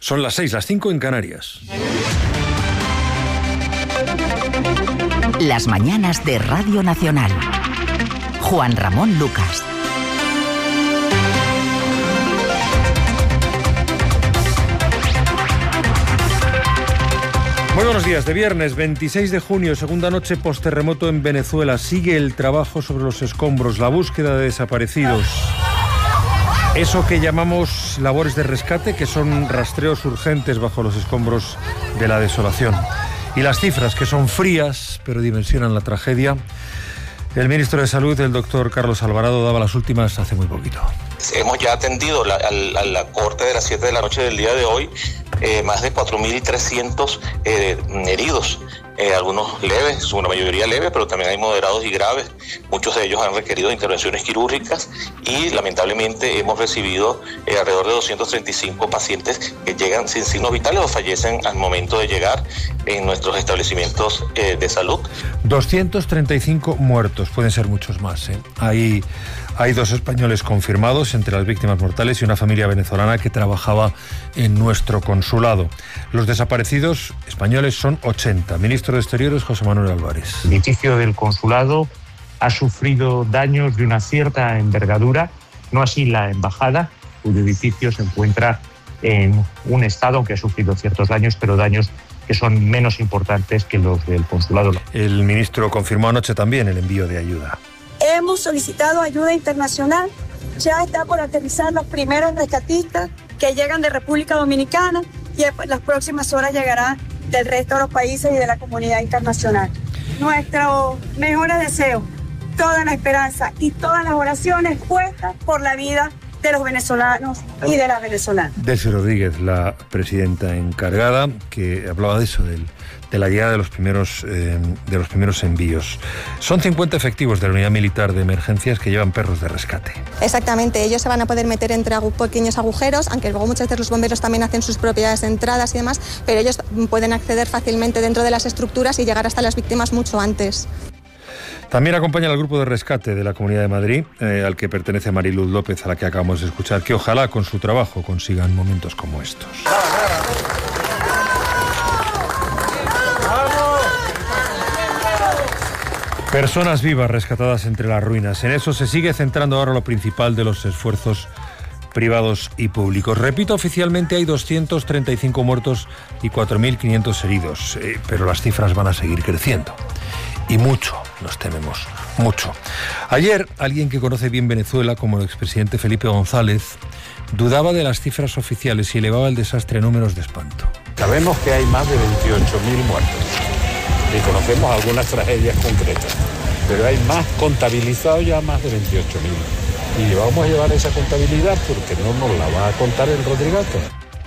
Son las 6, las 5 en Canarias. Las mañanas de Radio Nacional. Juan Ramón Lucas. Muy buenos días. De viernes 26 de junio, segunda noche posterremoto en Venezuela. Sigue el trabajo sobre los escombros, la búsqueda de desaparecidos. Eso que llamamos labores de rescate, que son rastreos urgentes bajo los escombros de la desolación. Y las cifras, que son frías, pero dimensionan la tragedia. El ministro de Salud, el doctor Carlos Alvarado, daba las últimas hace muy poquito. Hemos ya atendido a la corte de las 7 de la noche del día de hoy, más de 4.300 heridos, algunos leves, una mayoría leve, pero también hay moderados y graves. Muchos de ellos han requerido intervenciones quirúrgicas y lamentablemente hemos recibido alrededor de 235 pacientes que llegan sin signos vitales o fallecen al momento de llegar en nuestros establecimientos de salud. 235 muertos, pueden ser muchos más, ¿eh? Hay 2 españoles confirmados entre las víctimas mortales y una familia venezolana que trabajaba en nuestro consulado. Los desaparecidos españoles son 80. Ministro de Exteriores, José Manuel Álvarez. El edificio del consulado ha sufrido daños de una cierta envergadura, no así la embajada, cuyo edificio se encuentra en un estado que ha sufrido ciertos daños, pero daños que son menos importantes que los del consulado. El ministro confirmó anoche también el envío de ayuda. Hemos solicitado ayuda internacional, ya está por aterrizar los primeros rescatistas que llegan de República Dominicana y en las próximas horas llegarán del resto de los países y de la comunidad internacional. Nuestro mejor deseo, toda la esperanza y todas las oraciones puestas por la vida de los venezolanos y de las venezolanas. Delcy Rodríguez, la presidenta encargada, que hablaba de eso, de la llegada de los primeros envíos. Son 50 efectivos de la unidad militar de emergencias que llevan perros de rescate. Exactamente, ellos se van a poder meter entre pequeños agujeros, aunque luego muchas veces los bomberos también hacen sus propias entradas y demás, pero ellos pueden acceder fácilmente dentro de las estructuras y llegar hasta las víctimas mucho antes. También acompaña al grupo de rescate de la Comunidad de Madrid, al que pertenece Mariluz López, a la que acabamos de escuchar, que ojalá con su trabajo consigan momentos como estos. Personas vivas rescatadas entre las ruinas. En eso se sigue centrando ahora lo principal de los esfuerzos privados y públicos. Repito, oficialmente hay 235 muertos y 4.500 heridos, pero las cifras van a seguir creciendo. Y mucho, nos tememos, mucho. Ayer, alguien que conoce bien Venezuela, como el expresidente Felipe González, dudaba de las cifras oficiales y elevaba el desastre a números de espanto. Sabemos que hay más de 28.000 muertos y conocemos algunas tragedias concretas, pero hay más contabilizados, ya más de 28.000. Y vamos a llevar esa contabilidad porque no nos la va a contar el Rodrigato.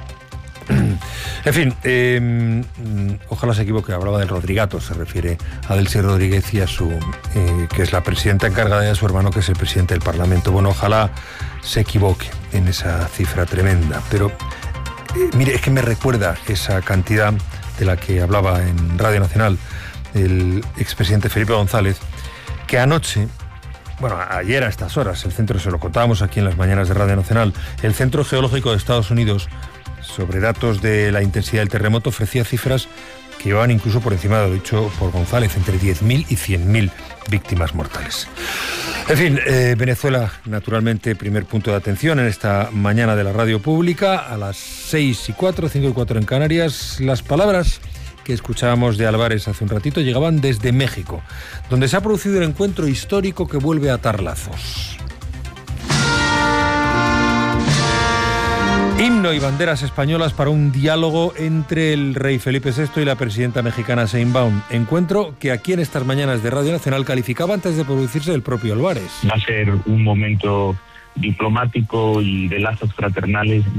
En fin, ojalá se equivoque, hablaba del Rodrigato, se refiere a Delcy Rodríguez y a su, que es la presidenta encargada, de su hermano, que es el presidente del Parlamento. Bueno, ojalá se equivoque en esa cifra tremenda, pero mire, es que me recuerda esa cantidad de la que hablaba en Radio Nacional el expresidente Felipe González, que anoche, bueno, ayer a estas horas, el centro, se lo contábamos aquí en las mañanas de Radio Nacional, el Centro Geológico de Estados Unidos, sobre datos de la intensidad del terremoto, ofrecía cifras que llevaban incluso por encima de lo dicho por González, entre 10.000 y 100.000 víctimas mortales. En fin, Venezuela, naturalmente, primer punto de atención en esta mañana de la radio pública. A las 6:04, 5:04 en Canarias, las palabras que escuchábamos de Álvarez hace un ratito llegaban desde México, donde se ha producido el encuentro histórico que vuelve a atar lazos. Himno y banderas españolas para un diálogo entre el rey Felipe VI y la presidenta mexicana Sheinbaum. Encuentro que aquí en estas mañanas de Radio Nacional calificaba antes de producirse el propio Álvarez. Va a ser un momento diplomático y de lazos fraternales